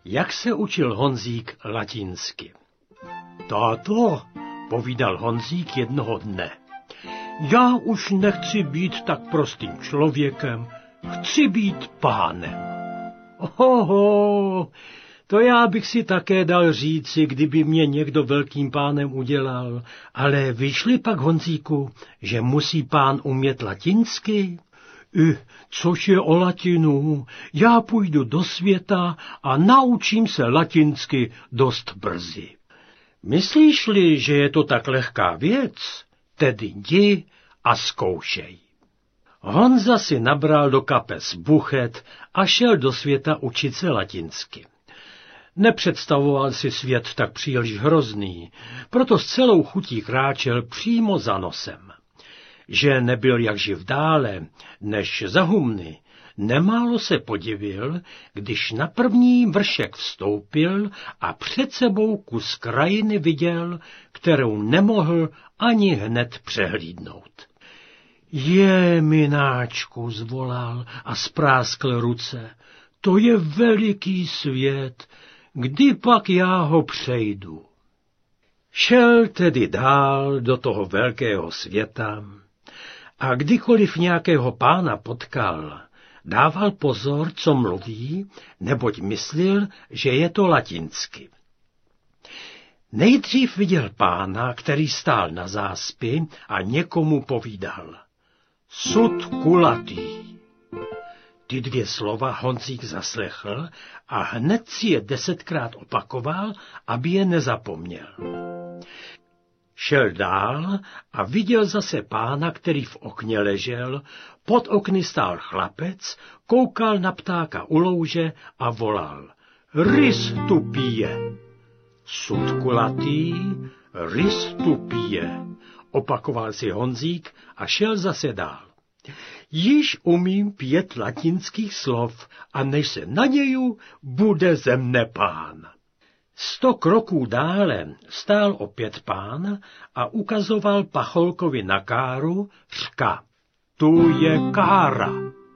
Jak se učil Honzík latinsky? Táto, povídal Honzík jednoho dne, já už nechci být tak prostým člověkem, chci být pánem. Oho, to já bych si také dal říci, kdyby mě někdo velkým pánem udělal, ale vyšli pak, Honzíku, že musí pán umět latinsky? Což je o latinu, já půjdu do světa a naučím se latinsky dost brzy. Myslíš-li, že je to tak lehká věc, tedy jdi a zkoušej. Honza si nabral do kapes buchet a šel do světa učit se latinsky. Nepředstavoval si svět tak příliš hrozný, proto s celou chutí kráčel přímo za nosem. Že nebyl jak živ dále, než za humny, nemálo se podivil, když na první vršek vstoupil a před sebou kus krajiny viděl, kterou nemohl ani hned přehlídnout. Mináčku, zvolal a spráskl ruce, to je veliký svět, kdy pak já ho přejdu. Šel tedy dál do toho velkého světa a kdykoliv nějakého pána potkal, dával pozor, co mluví, neboť myslil, že je to latinsky. Nejdřív viděl pána, který stál na záspi a někomu povídal. Sud kulatý. Ty dvě slova Honzík zaslechl a hned si je 10krát opakoval, aby je nezapomněl. Šel dál a viděl zase pána, který v okně ležel, pod okny stál chlapec, koukal na ptáka u louže a volal. Rys tu pije. Sud kulatý, rys tu pije, opakoval si Honzík a šel zase dál. Již umím 5 latinských slov a než se naděju, bude ze mne pán. 100 kroků dále stál opět pán a ukazoval pacholkovi na káru, řka. Tu je kára.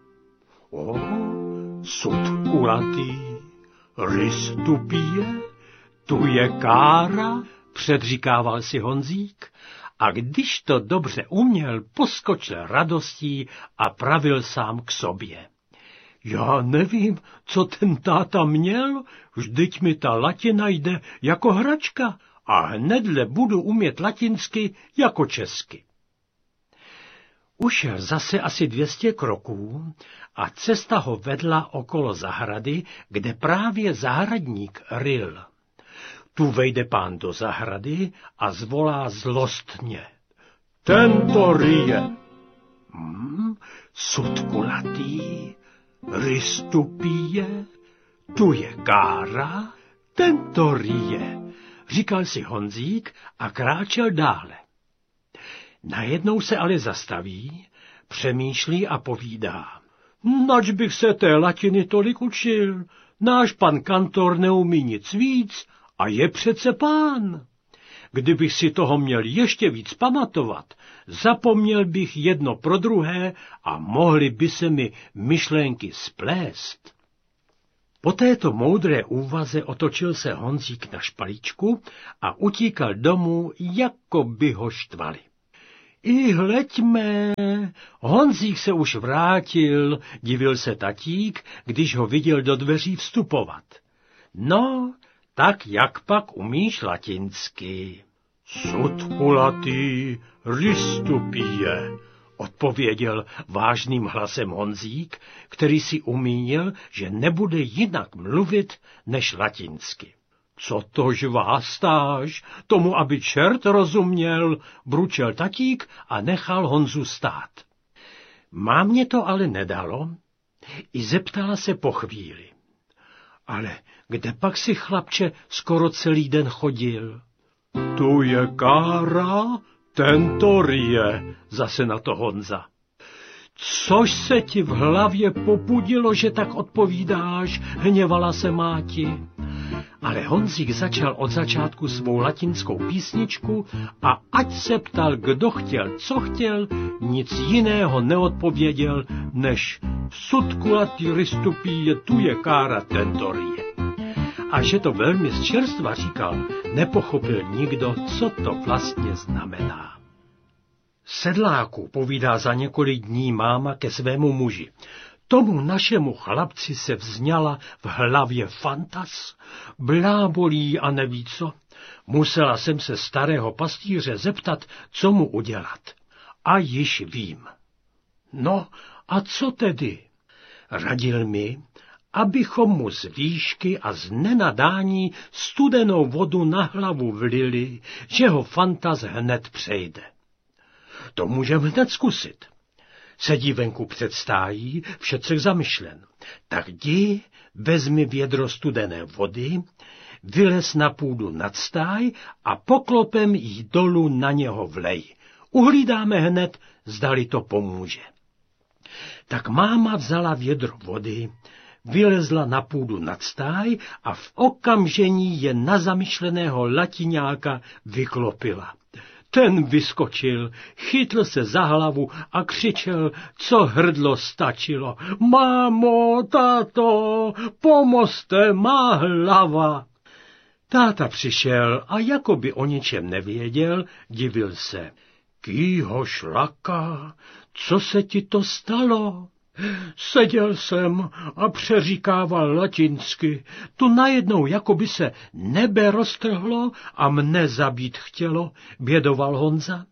Sud kulatý, rys tu pije, tu je kára, předříkával si Honzík, a když to dobře uměl, poskočil radostí a pravil sám k sobě. Já nevím, co ten táta měl, vždyť mi ta latina jde jako hračka a hnedle budu umět latinsky jako česky. Ušel zase asi 200 kroků a cesta ho vedla okolo zahrady, kde právě zahradník ryl. Tu vejde pán do zahrady a zvolá zlostně. Tento ryje. Sud kulatý, rys tu pije, tu je kára, tento ryje, říkal si Honzík a kráčel dále. Najednou se ale zastaví, přemýšlí a povídá. Nač bych se té latiny tolik učil, náš pan kantor neumí nic víc a je přece pán. Kdybych si toho měl ještě víc pamatovat, zapomněl bych jedno pro druhé a mohly by se mi myšlenky splést. Po této moudré úvaze otočil se Honzík na špalíčku a utíkal domů, jako by ho štvali. Hleďme, Honzík se už vrátil, divil se tatík, když ho viděl do dveří vstupovat. No, tak jak pak umíš latinsky? Sud kulatý, rys tu pije, odpověděl vážným hlasem Honzík, který si umínil, že nebude jinak mluvit než latinsky. Co to žvástáš, tomu aby čert rozuměl, bručel tatík a nechal Honzu stát. Mámě to ale nedalo, i zeptala se po chvíli. Ale kde pak si, chlapče, skoro celý den chodil? Tu je kára, tento ryje, zase na to Honza. Což se ti v hlavě popudilo, že tak odpovídáš, hněvala se máti. Ale Honzík začal od začátku svou latinskou písničku a ať se ptal, kdo chtěl, co chtěl, nic jiného neodpověděl, než sud kulatý, rys tu pije, tu je kára, tento ryje. A že to velmi z čerstva říkal, nepochopil nikdo, co to vlastně znamená. Sedláku, povídá za několik dní máma ke svému muži. Tomu našemu chlapci se vzňala v hlavě fantas, blábolí a neví co. Musela jsem se starého pastýře zeptat, co mu udělat. A již vím. No, a co tedy? Radil mi, abychom mu z výšky a z nenadání studenou vodu na hlavu vlili, že ho fantas hned přejde. To můžeme hned zkusit. Sedí venku před stájí, všetřek zamyšlen. Tak jdi, vezmi vědro studené vody, vylez na půdu nad stáj a poklopem jí dolů na něho vlej. Uhlídáme hned, zdali to pomůže. Tak máma vzala vědro vody, vylezla na půdu nad stáj a v okamžení je na zamyšleného latiňáka vyklopila. Ten vyskočil, chytl se za hlavu a křičel, co hrdlo stačilo. Mámo, táto, pomozte, má hlava. Táta přišel a jako by o ničem nevěděl, divil se. Kýho šlaka, co se ti to stalo? Seděl jsem a přeříkával latinsky. Tu najednou jako by se nebe roztrhlo a mne zabít chtělo, bědoval Honza.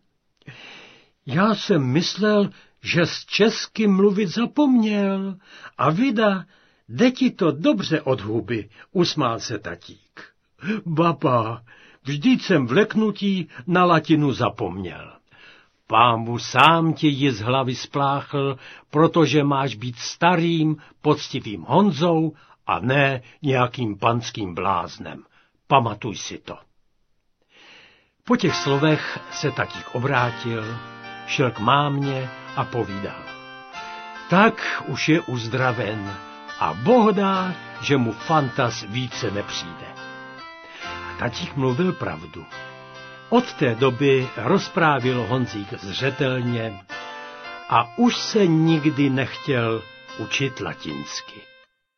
Já jsem myslel, že z česky mluvit zapomněl. A vida, jde ti to dobře od huby, usmál se tatík. Baba, vždyť jsem v leknutí na latinu zapomněl. Pámu sám ti ji z hlavy spláchl, protože máš být starým, poctivým Honzou a ne nějakým panským bláznem. Pamatuj si to. Po těch slovech se tatík obrátil, šel k mámě a povídal. Tak už je uzdraven a Boh dá, že mu fantas více nepřijde. A tatík mluvil pravdu. Od té doby rozprávil Honzík zřetelně a už se nikdy nechtěl učit latinsky.